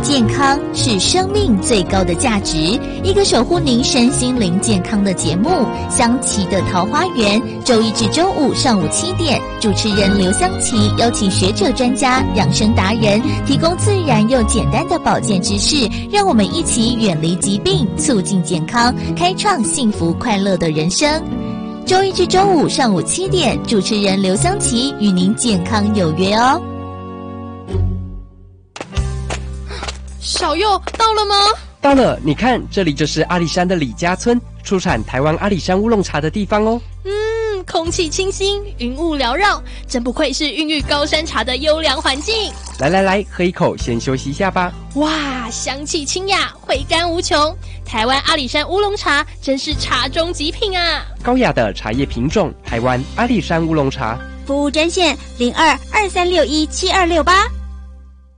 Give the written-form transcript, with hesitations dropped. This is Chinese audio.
健康是生命最高的价值，一个守护您身心灵健康的节目《香琪的桃花源》，周一至周五上午7点，主持人刘香琪邀请学者专家、养生达人，提供自然又简单的保健知识，让我们一起远离疾病，促进健康，开创幸福快乐的人生。周一至周五上午7点，主持人刘香琪与您健康有约哦。 小佑到了吗？ 到了，你看，这里就是阿里山的李家村，出产台湾阿里山乌龙茶的地方哦。 空气清新，云雾缭绕，真不愧是孕育高山茶的优良环境。 来，喝一口，先休息一下吧。 哇，香气清雅，回甘无穷。台湾阿里山乌龙茶真是茶中极品啊！ 高雅的茶叶品种，台湾阿里山乌龙茶。 服务专线0223617268。